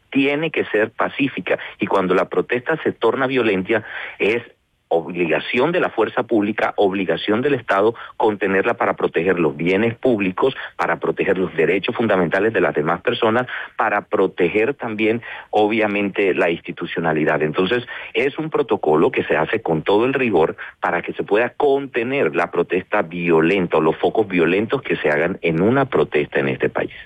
y cuando la protesta se torna violenta es obligación de la fuerza pública, obligación del Estado contenerla para proteger los bienes públicos, para proteger los derechos fundamentales de las demás personas, para proteger también obviamente la institucionalidad. Entonces es un protocolo que se hace con todo el rigor para que se pueda contener la protesta violenta o los focos violentos que se hagan en una protesta en este país.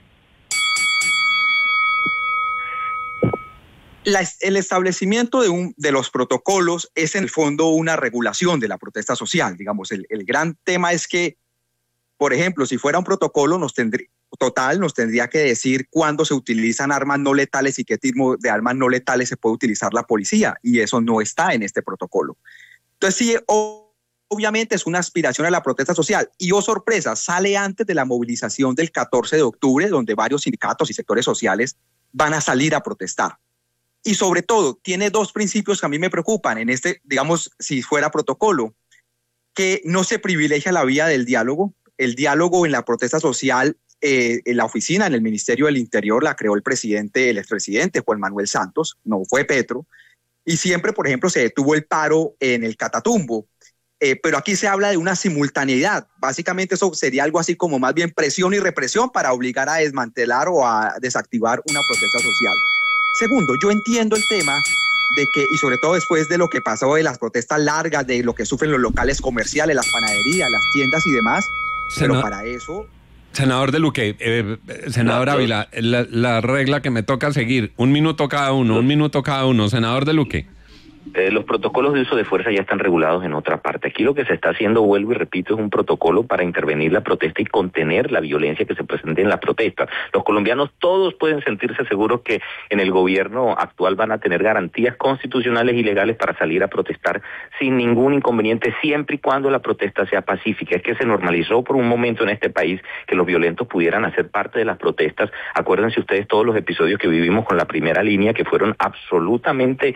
El establecimiento de los protocolos es en el fondo una regulación de la protesta social. Digamos, el gran tema es que, por ejemplo, si fuera un protocolo nos tendría que decir cuándo se utilizan armas no letales y qué tipo de armas no letales se puede utilizar la policía, y eso no está en este protocolo. Entonces sí, obviamente es una aspiración a la protesta social, y oh sorpresa, sale antes de la movilización del 14 de octubre, donde varios sindicatos y sectores sociales van a salir a protestar. Y sobre todo, tiene dos principios que a mí me preocupan en este, digamos, si fuera protocolo, que no se privilegia la vía del diálogo. El diálogo en la protesta social, en la oficina, en el Ministerio del Interior, la creó el expresidente Juan Manuel Santos, no fue Petro. Y siempre, por ejemplo, se detuvo el paro en el Catatumbo. Pero aquí se habla de una simultaneidad. Básicamente eso sería algo así como más bien presión y represión para obligar a desmantelar o a desactivar una protesta social. Segundo, yo entiendo el tema de que, y sobre todo después de lo que pasó de las protestas largas, de lo que sufren los locales comerciales, las panaderías, las tiendas y demás, pero para eso... Senador de Luque, senador Ávila, la regla que me toca seguir, un minuto cada uno, senador de Luque. Los protocolos de uso de fuerza ya están regulados en otra parte. Aquí lo que se está haciendo, vuelvo y repito, es un protocolo para intervenir la protesta y contener la violencia que se presente en la protesta. Los colombianos todos pueden sentirse seguros que en el gobierno actual van a tener garantías constitucionales y legales para salir a protestar sin ningún inconveniente, siempre y cuando la protesta sea pacífica. Es que se normalizó por un momento en este país que los violentos pudieran hacer parte de las protestas. Acuérdense ustedes todos los episodios que vivimos con la primera línea, que fueron absolutamente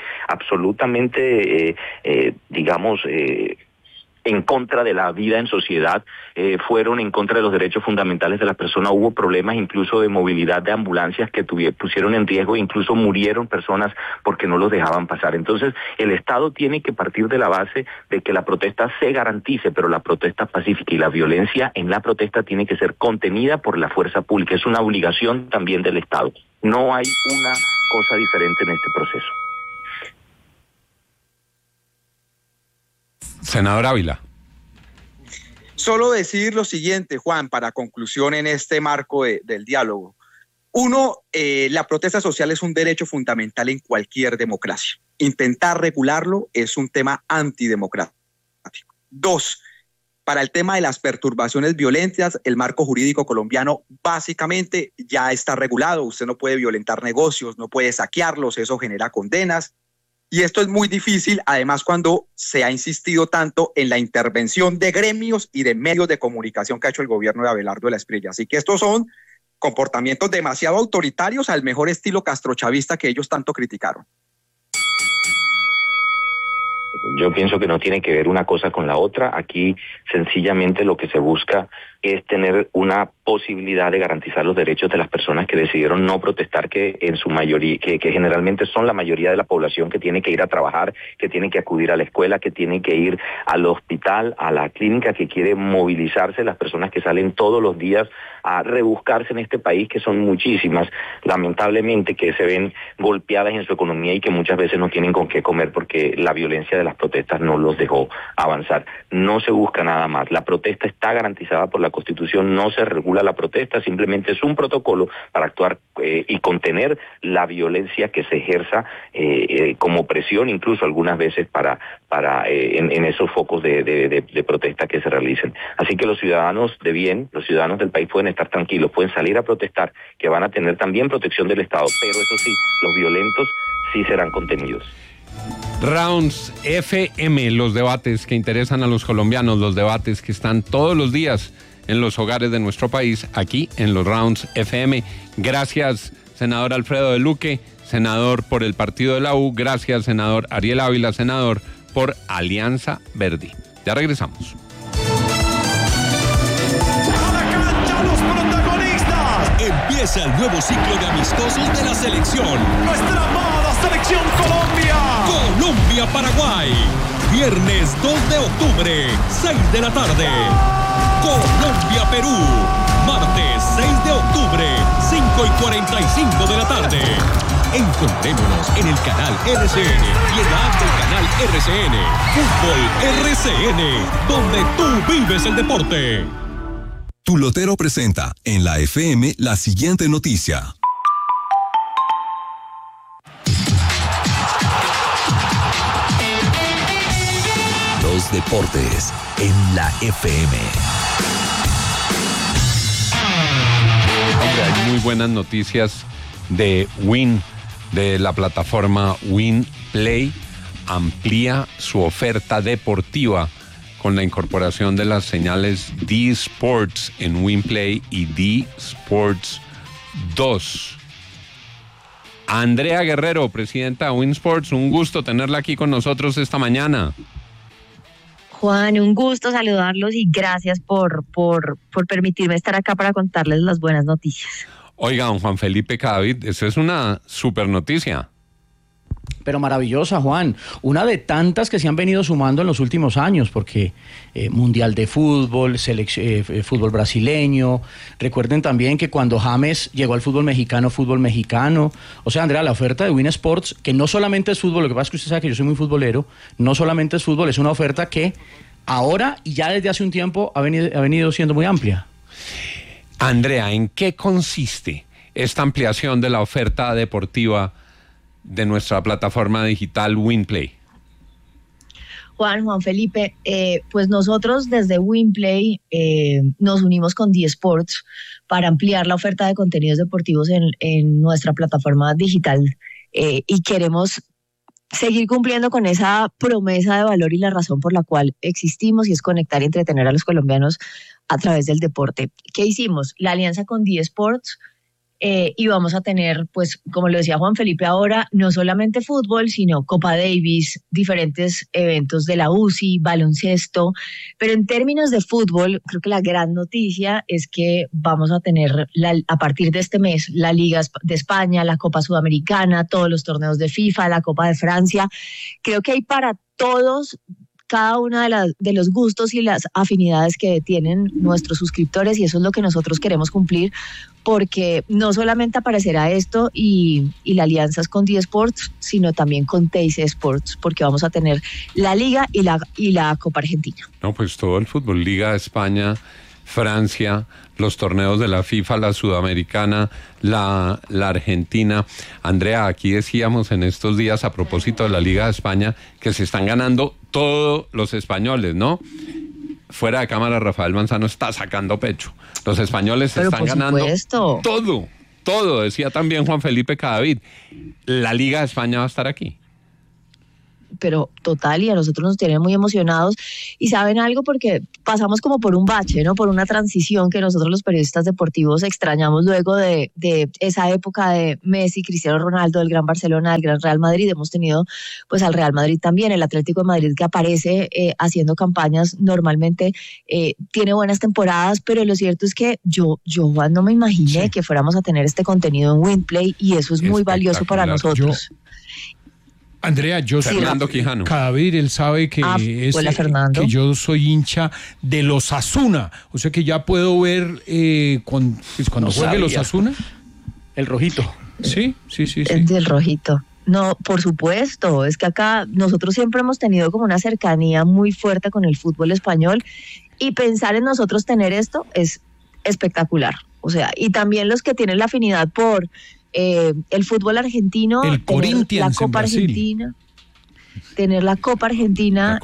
en contra de la vida en sociedad, fueron en contra de los derechos fundamentales de las personas. Hubo problemas incluso de movilidad de ambulancias que pusieron en riesgo, incluso murieron personas porque no los dejaban pasar. Entonces el Estado tiene que partir de la base de que la protesta se garantice, pero la protesta pacífica, y la violencia en la protesta tiene que ser contenida por la fuerza pública. Es una obligación también del Estado. No hay una cosa diferente en este proceso. Senador Ávila. Solo decir lo siguiente, Juan, para conclusión en este marco del diálogo. Uno, la protesta social es un derecho fundamental en cualquier democracia. Intentar regularlo es un tema antidemocrático. Dos, para el tema de las perturbaciones violentas, el marco jurídico colombiano básicamente ya está regulado. Usted no puede violentar negocios, no puede saquearlos, eso genera condenas. Y esto es muy difícil, además, cuando se ha insistido tanto en la intervención de gremios y de medios de comunicación que ha hecho el gobierno de Abelardo de la Espriella. Así que estos son comportamientos demasiado autoritarios al mejor estilo castrochavista que ellos tanto criticaron. Yo pienso que no tiene que ver una cosa con la otra. Aquí sencillamente lo que se busca es tener una posibilidad de garantizar los derechos de las personas que decidieron no protestar, que en su mayoría, que generalmente son la mayoría de la población que tiene que ir a trabajar, que tiene que acudir a la escuela, que tiene que ir al hospital, a la clínica, que quiere movilizarse, las personas que salen todos los días a rebuscarse en este país, que son muchísimas, lamentablemente, que se ven golpeadas en su economía y que muchas veces no tienen con qué comer porque la violencia de las protestas no los dejó avanzar. No se busca nada más. La protesta está garantizada por la Constitución, no se regula la protesta, simplemente es un protocolo para actuar y contener la violencia que se ejerza como presión, incluso algunas veces en esos focos de protesta que se realicen. Así que los ciudadanos de bien, los ciudadanos del país pueden estar tranquilos, pueden salir a protestar, que van a tener también protección del Estado, pero eso sí, los violentos sí serán contenidos. Rounds FM, los debates que interesan a los colombianos, los debates que están todos los días en los hogares de nuestro país, aquí en los Rounds FM. Gracias, senador Alfredo de Luque, senador por el partido de la U. Gracias, senador Ariel Ávila, senador por Alianza Verde. Ya regresamos. Empieza el nuevo ciclo de amistosos de la selección. Nuestra amada selección Colombia. Colombia-Paraguay. Viernes 2 de octubre, 6 de la tarde. Colombia-Perú. Martes 6 de octubre, 5:45 de la tarde. Encontrémonos en el canal RCN y en la app del canal RCN. Fútbol RCN, donde tú vives el deporte. Tu Lotero presenta en la FM la siguiente noticia. Los deportes en la FM. Hombre, hay muy buenas noticias de Win, de la plataforma WinPlay. Amplía su oferta deportiva con la incorporación de las señales D-Sports en WinPlay y D-Sports 2. Andrea Guerrero, presidenta de WinSports, un gusto tenerla aquí con nosotros esta mañana. Juan, un gusto saludarlos y gracias por permitirme estar acá para contarles las buenas noticias. Oiga, don Juan Felipe Cadavid, eso es una super noticia. Pero maravillosa, Juan. Una de tantas que se han venido sumando en los últimos años, porque Mundial de Fútbol, fútbol brasileño. Recuerden también que cuando James llegó al fútbol mexicano. O sea, Andrea, la oferta de Win Sports, que no solamente es fútbol, lo que pasa es que usted sabe que yo soy muy futbolero, no solamente es fútbol, es una oferta que ahora y ya desde hace un tiempo ha venido siendo muy amplia. Andrea, ¿en qué consiste esta ampliación de la oferta deportiva de nuestra plataforma digital WinPlay? Juan Felipe, pues nosotros desde WinPlay nos unimos con D-Sports para ampliar la oferta de contenidos deportivos en nuestra plataforma digital y queremos seguir cumpliendo con esa promesa de valor y la razón por la cual existimos, y es conectar y entretener a los colombianos a través del deporte. ¿Qué hicimos? La alianza con D-Sports. Y vamos a tener, pues, como lo decía Juan Felipe ahora, no solamente fútbol, sino Copa Davis, diferentes eventos de la UCI, baloncesto. Pero en términos de fútbol, creo que la gran noticia es que vamos a tener a partir de este mes la Liga de España, la Copa Sudamericana, todos los torneos de FIFA, la Copa de Francia. Creo que hay para todos, cada una de los gustos y las afinidades que tienen nuestros suscriptores, y eso es lo que nosotros queremos cumplir, porque no solamente aparecerá esto y la alianza es con D-Sports, sino también con Teis Sports, porque vamos a tener la Liga y la Copa Argentina. No, pues todo el fútbol, Liga de España, Francia, los torneos de la FIFA, la Sudamericana, la Argentina. Andrea, aquí decíamos en estos días a propósito de la Liga de España que se están ganando todos los españoles, ¿no? Fuera de cámara, Rafael Manzano está sacando pecho. Los españoles se están ganando todo, decía también Juan Felipe Cadavid. La Liga de España va a estar aquí. pero total, y a nosotros nos tienen muy emocionados. Y saben algo, porque pasamos como por un bache, ¿no? Por una transición que nosotros los periodistas deportivos extrañamos luego de esa época de Messi, Cristiano Ronaldo, del Gran Barcelona, del Gran Real Madrid. Hemos tenido pues al Real Madrid también, el Atlético de Madrid, que aparece haciendo campañas normalmente, tiene buenas temporadas, pero lo cierto es que yo Juan, no me imaginé que fuéramos a tener este contenido en Winplay, y eso es muy valioso para nosotros. Andrea, yo soy Fernando Quijano. Cadavid, él sabe que, que yo soy hincha de los Osasuna, o sea que ya puedo ver cuando juegue los Osasuna. El rojito. Sí. Es del rojito. No, por supuesto, es que acá nosotros siempre hemos tenido como una cercanía muy fuerte con el fútbol español, y pensar en nosotros tener esto es espectacular. O sea, y también los que tienen la afinidad por el fútbol argentino, el Corinthians, la Copa Argentina, tener la Copa Argentina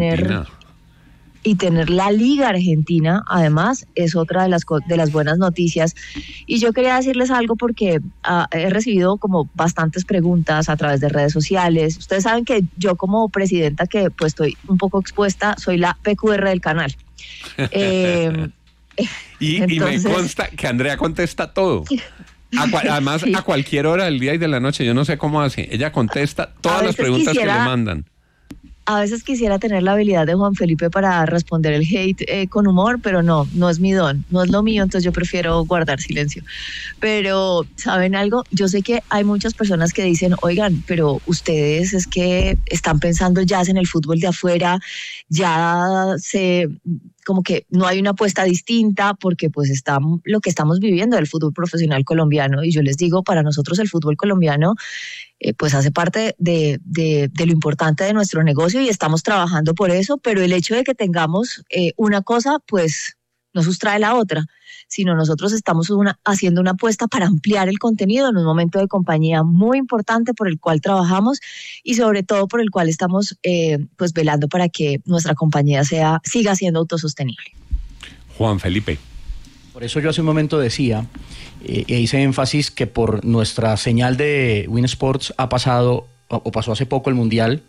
y tener la Liga Argentina, además, es otra de las buenas noticias. Y yo quería decirles algo, porque he recibido como bastantes preguntas a través de redes sociales. Ustedes saben que yo, como presidenta, que pues estoy un poco expuesta, soy la PQR del canal. Y me consta que Andrea contesta todo. Además, a cualquier hora del día y de la noche, yo no sé cómo hace. Ella contesta todas las preguntas que le mandan. A veces quisiera tener la habilidad de Juan Felipe para responder el hate con humor, pero no es mi don, no es lo mío, entonces yo prefiero guardar silencio. Pero, ¿saben algo? Yo sé que hay muchas personas que dicen, oigan, pero ustedes es que están pensando ya en el fútbol de afuera, como que no hay una apuesta distinta, porque pues está lo que estamos viviendo del fútbol profesional colombiano. Y yo les digo, para nosotros el fútbol colombiano pues hace parte de lo importante de nuestro negocio, y estamos trabajando por eso, pero el hecho de que tengamos una cosa pues no sustrae la otra, sino nosotros estamos haciendo una apuesta para ampliar el contenido en un momento de compañía muy importante por el cual trabajamos, y sobre todo por el cual estamos pues velando para que nuestra compañía siga siendo autosostenible. Juan Felipe. Por eso yo hace un momento decía, e hice énfasis, que por nuestra señal de Win Sports pasó hace poco el Mundial,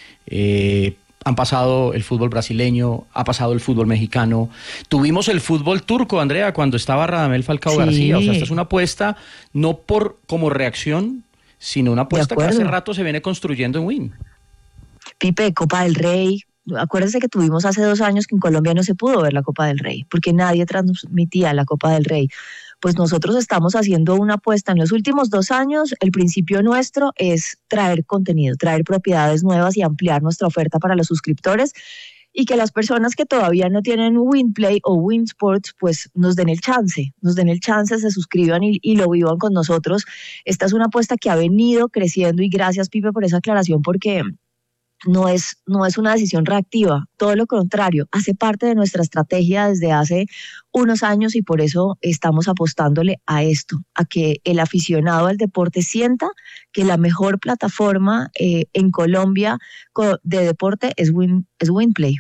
han pasado el fútbol brasileño, ha pasado el fútbol mexicano, tuvimos el fútbol turco, Andrea, cuando estaba Radamel Falcao García. O sea, esta es una apuesta no como reacción, sino una apuesta que hace rato se viene construyendo en Win. Pipe, Copa del Rey. Acuérdense que tuvimos hace 2 años que en Colombia no se pudo ver la Copa del Rey, porque nadie transmitía la Copa del Rey. Pues nosotros estamos haciendo una apuesta en los últimos 2 años. El principio nuestro es traer contenido, traer propiedades nuevas y ampliar nuestra oferta para los suscriptores, y que las personas que todavía no tienen Winplay o Win Sports pues nos den el chance, se suscriban y lo vivan con nosotros. Esta es una apuesta que ha venido creciendo, y gracias, Pipe, por esa aclaración, porque no es una decisión reactiva, todo lo contrario, hace parte de nuestra estrategia desde hace unos años, y por eso estamos apostándole a esto, a que el aficionado al deporte sienta que la mejor plataforma en Colombia de deporte es Winplay.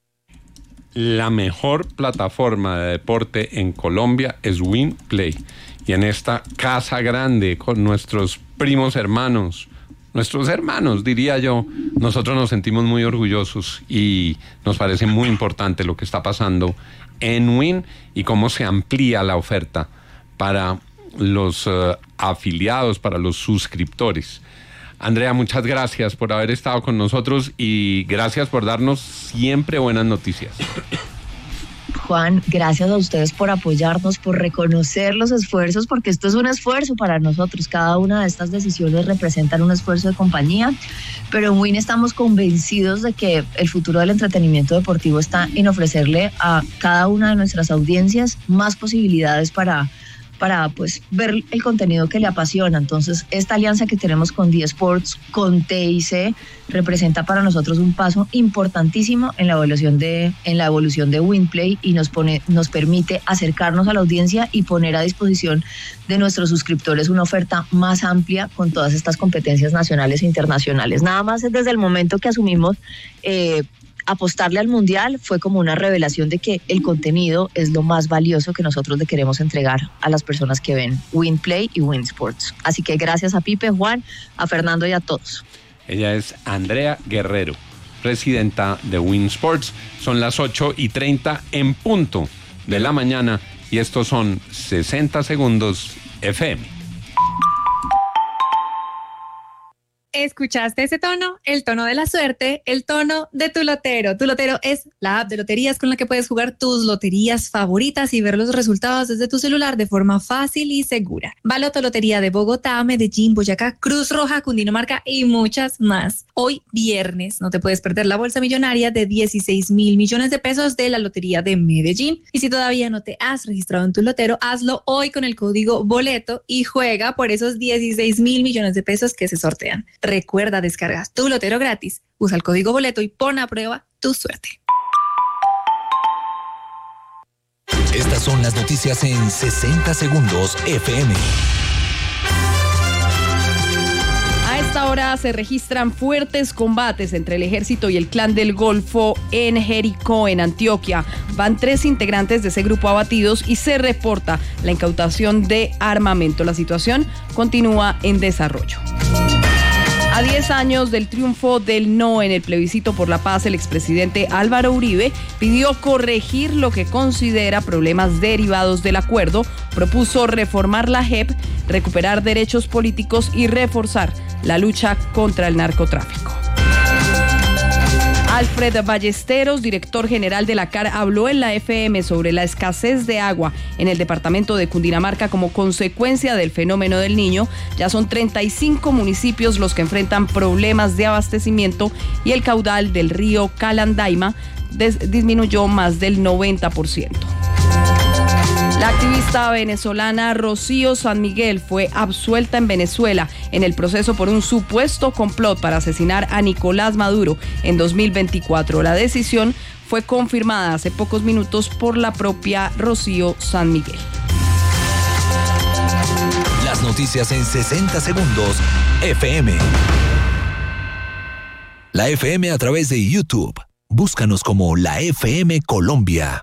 La mejor plataforma de deporte en Colombia es Winplay, y en esta casa grande con nuestros primos hermanos, diría yo, nosotros nos sentimos muy orgullosos, y nos parece muy importante lo que está pasando en Win y cómo se amplía la oferta para los afiliados, para los suscriptores. Andrea, muchas gracias por haber estado con nosotros, y gracias por darnos siempre buenas noticias. Juan, gracias a ustedes por apoyarnos, por reconocer los esfuerzos, porque esto es un esfuerzo para nosotros. Cada una de estas decisiones representan un esfuerzo de compañía, pero en Win estamos convencidos de que el futuro del entretenimiento deportivo está en ofrecerle a cada una de nuestras audiencias más posibilidades para pues ver el contenido que le apasiona. Entonces, esta alianza que tenemos con D-Sports, con TIC, representa para nosotros un paso importantísimo en la evolución de Winplay, y nos permite acercarnos a la audiencia y poner a disposición de nuestros suscriptores una oferta más amplia con todas estas competencias nacionales e internacionales. Nada más desde el momento que asumimos apostarle al Mundial, fue como una revelación de que el contenido es lo más valioso que nosotros le queremos entregar a las personas que ven Winplay y Win Sports. Así que gracias a Pipe, Juan, a Fernando y a todos. Ella es Andrea Guerrero, presidenta de Win Sports. Son las 8:30 en punto de la mañana y estos son 60 segundos FM. ¿Escuchaste ese tono? El tono de la suerte, el tono de Tu Lotero. Tu Lotero es la app de loterías con la que puedes jugar tus loterías favoritas y ver los resultados desde tu celular de forma fácil y segura. Baloto Lotería de Bogotá, Medellín, Boyacá, Cruz Roja, Cundinamarca y muchas más. Hoy viernes no te puedes perder la bolsa millonaria de 16.000 millones de pesos de la Lotería de Medellín. Y si todavía no te has registrado en Tu Lotero, hazlo hoy con el código BOLETO y juega por esos 16.000 millones de pesos que se sortean. Recuerda, descargas Tu Lotero gratis, usa el código BOLETO y pon a prueba tu suerte. Estas son las noticias en 60 segundos FM. A esta hora se registran fuertes combates entre el ejército y el clan del Golfo en Jericó, en Antioquia. Van 3 integrantes de ese grupo abatidos y se reporta la incautación de armamento. La situación continúa en desarrollo. A 10 años del triunfo del no en el plebiscito por la paz, el expresidente Álvaro Uribe pidió corregir lo que considera problemas derivados del acuerdo, propuso reformar la JEP, recuperar derechos políticos y reforzar la lucha contra el narcotráfico. Alfred Ballesteros, director general de la CAR, habló en la FM sobre la escasez de agua en el departamento de Cundinamarca como consecuencia del fenómeno del Niño. Ya son 35 municipios los que enfrentan problemas de abastecimiento y el caudal del río Calandaima disminuyó más del 90%. La activista venezolana Rocío San Miguel fue absuelta en Venezuela en el proceso por un supuesto complot para asesinar a Nicolás Maduro en 2024. La decisión fue confirmada hace pocos minutos por la propia Rocío San Miguel. Las noticias en 60 segundos FM. La FM a través de YouTube. Búscanos como La FM Colombia.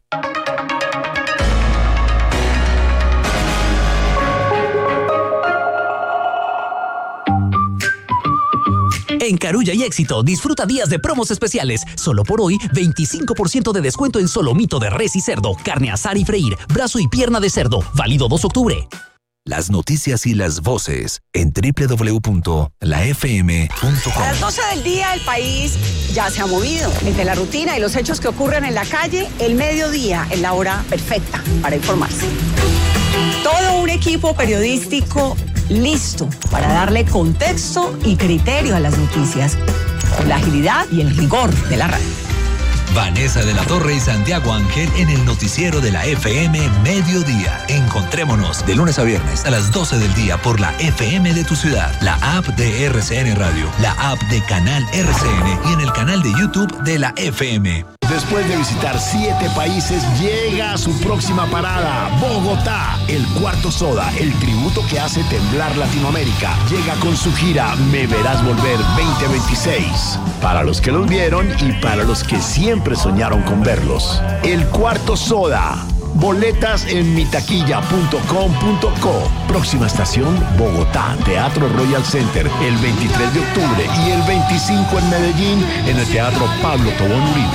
En Carulla y Éxito, disfruta días de promos especiales. Solo por hoy, 25% de descuento en solomito de res y cerdo, carne asar y freír, brazo y pierna de cerdo. Válido 2 de octubre. Las noticias y las voces en www.lafm.com. A las 12 del día el país ya se ha movido. Entre la rutina y los hechos que ocurren en la calle, el mediodía es la hora perfecta para informarse. Todo un equipo periodístico listo para darle contexto y criterio a las noticias, con la agilidad y el rigor de la radio. Vanessa de la Torre y Santiago Ángel en el noticiero de la FM Mediodía. Encontrémonos de lunes a viernes a las 12 del día por la FM de tu ciudad, la app de RCN Radio, la app de Canal RCN y en el canal de YouTube de la FM. Después de visitar 7 países, llega a su próxima parada, Bogotá. El Cuarto Soda, el tributo que hace temblar Latinoamérica, llega con su gira Me Verás Volver 2026. Para los que los vieron y para los que siempre soñaron con verlos. El Cuarto Soda. Boletas en mitaquilla.com.co. Próxima estación, Bogotá, Teatro Royal Center, el 23 de octubre y el 25 en Medellín, en el Teatro Pablo Tobón Uribe.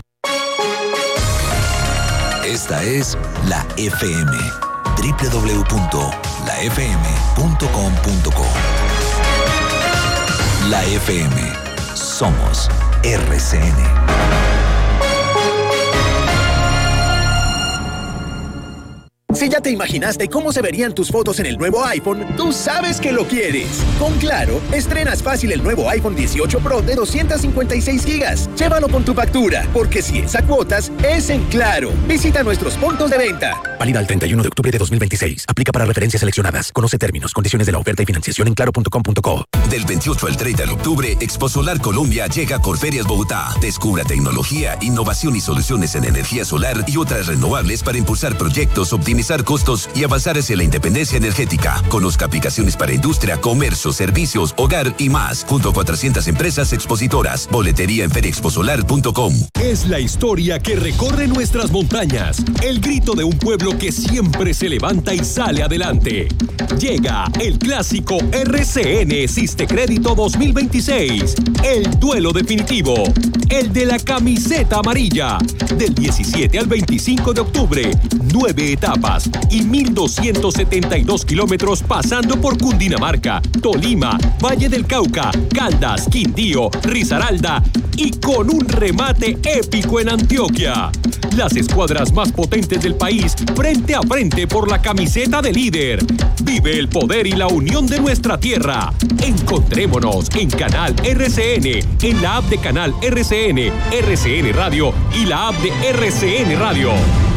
Esta es la FM. www.lafm.com.co. La FM. Somos RCN. Si ya te imaginaste cómo se verían tus fotos en el nuevo iPhone, tú sabes que lo quieres. Con Claro, estrenas fácil el nuevo iPhone 18 Pro de 256 GB. Llévalo con tu factura, porque si es a cuotas, es en Claro. Visita nuestros puntos de venta. Válida el 31 de octubre de 2026. Aplica para referencias seleccionadas. Conoce términos, condiciones de la oferta y financiación en claro.com.co. Del 28 al 30 de octubre, Expo Solar Colombia llega a Corferias Bogotá. Descubra tecnología, innovación y soluciones en energía solar y otras renovables para impulsar proyectos, optimizar minimizar costos y avanzar hacia la independencia energética. Conozca aplicaciones para industria, comercio, servicios, hogar y más, junto a 400 empresas expositoras. Boletería en feriexposolar.com. Es la historia que recorre nuestras montañas, el grito de un pueblo que siempre se levanta y sale adelante. Llega el clásico RCN Siste Crédito 2026, el duelo definitivo, el de la camiseta amarilla, del 17 al 25 de octubre, 9 etapas y 1.272 kilómetros pasando por Cundinamarca, Tolima, Valle del Cauca, Caldas, Quindío, Risaralda y con un remate épico en Antioquia. Las escuadras más potentes del país frente a frente por la camiseta de líder. Vive el poder y la unión de nuestra tierra. Encontrémonos en Canal RCN, en la app de Canal RCN, RCN Radio y la app de RCN Radio.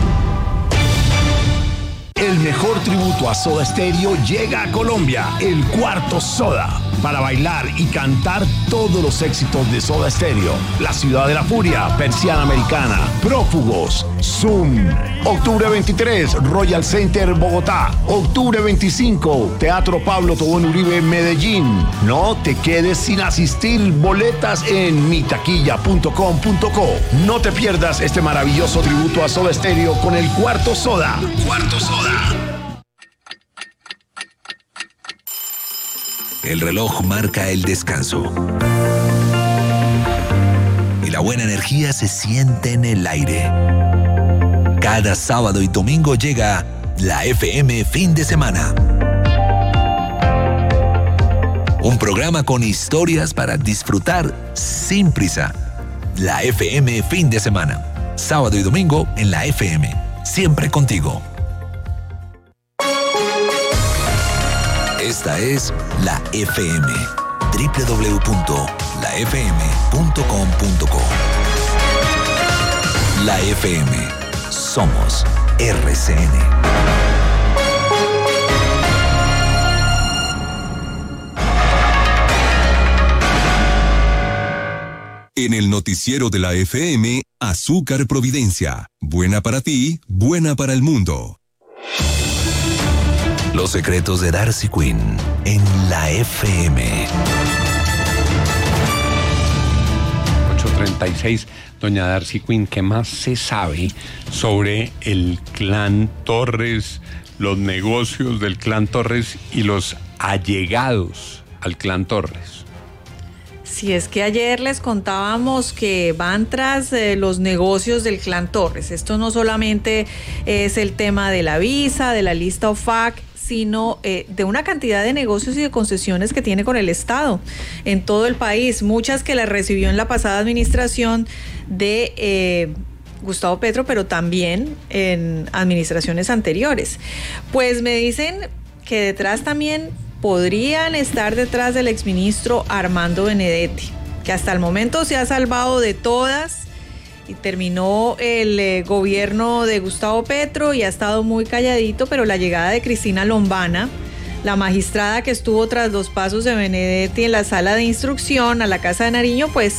El mejor tributo a Soda Stereo llega a Colombia, el Cuarto Soda, para bailar y cantar todos los éxitos de Soda Stereo. La Ciudad de la Furia, Persiana Americana, Prófugos, Zoom. Octubre 23, Royal Center, Bogotá. Octubre 25, Teatro Pablo Tobón Uribe, Medellín. No te quedes sin asistir. Boletas en mitaquilla.com.co. No te pierdas este maravilloso tributo a Soda Stereo con el Cuarto Soda. Cuarto Soda. El reloj marca el descanso. Y la buena energía se siente en el aire. Cada sábado y domingo llega la FM Fin de Semana. Un programa con historias para disfrutar sin prisa. La FM Fin de Semana. Sábado y domingo en la FM. Siempre contigo. Esta es la FM. www.lafm.com.co. La FM. Somos RCN. En el noticiero de la FM, Azúcar Providencia. Buena para ti, buena para el mundo. Los secretos de Darcy Quinn en la FM. 8:36. Doña Darcy Quinn, ¿qué más se sabe sobre el clan Torres, los negocios del clan Torres y los allegados al clan Torres? Si es que ayer les contábamos que van tras los negocios del clan Torres. Esto no solamente es el tema de la visa, de la lista OFAC, sino de una cantidad de negocios y de concesiones que tiene con el Estado en todo el país, muchas que las recibió en la pasada administración de Gustavo Petro, pero también en administraciones anteriores. Pues me dicen que detrás también podrían estar detrás del exministro Armando Benedetti, que hasta el momento se ha salvado de todas y terminó el gobierno de Gustavo Petro y ha estado muy calladito, pero la llegada de Cristina Lombana, la magistrada que estuvo tras los pasos de Benedetti en la sala de instrucción a la Casa de Nariño, pues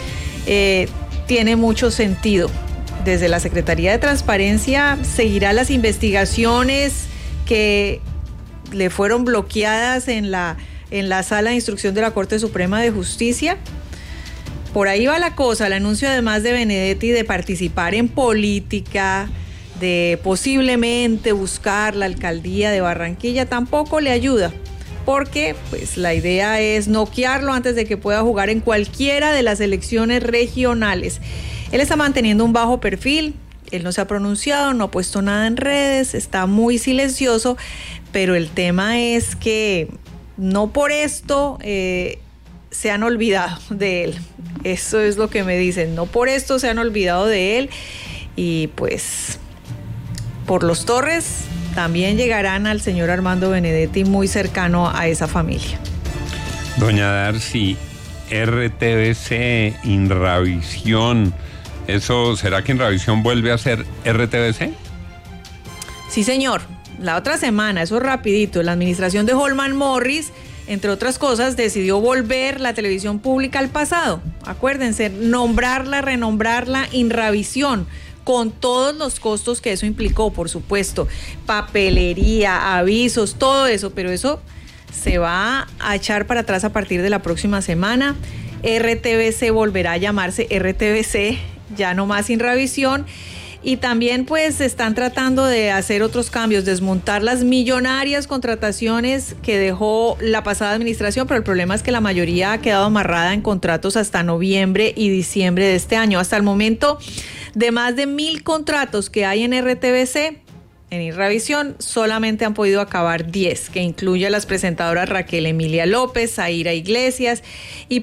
tiene mucho sentido. Desde la Secretaría de Transparencia seguirá las investigaciones que le fueron bloqueadas en la sala de instrucción de la Corte Suprema de Justicia. Por ahí va la cosa. El anuncio además de Benedetti de participar en política, de posiblemente buscar la alcaldía de Barranquilla, tampoco le ayuda, porque pues la idea es noquearlo antes de que pueda jugar en cualquiera de las elecciones regionales. Él está manteniendo un bajo perfil, él no se ha pronunciado, no ha puesto nada en redes, está muy silencioso, pero el tema es que no por esto se han olvidado de él. Eso es lo que me dicen, no por esto se han olvidado de él, y pues por los Torres también llegarán al señor Armando Benedetti, muy cercano a esa familia. Doña Darcy, RTBC, Inravisión, ¿eso será que Inravisión vuelve a ser RTBC? Sí, señor. La otra semana, eso rapidito, la administración de Holman Morris, entre otras cosas, decidió volver la televisión pública al pasado. Acuérdense, nombrarla, renombrarla Inravisión, con todos los costos que eso implicó, por supuesto, papelería, avisos, todo eso, pero eso se va a echar para atrás a partir de la próxima semana. RTBC volverá a llamarse RTBC, ya no más Inravisión. Y también pues están tratando de hacer otros cambios, desmontar las millonarias contrataciones que dejó la pasada administración, pero el problema es que la mayoría ha quedado amarrada en contratos hasta noviembre y diciembre de este año. Hasta el momento, de más de 1,000 contratos que hay en RTBC, en Inravisión solamente han podido acabar 10, que incluye a las presentadoras Raquel Emilia López, Zaira Iglesias y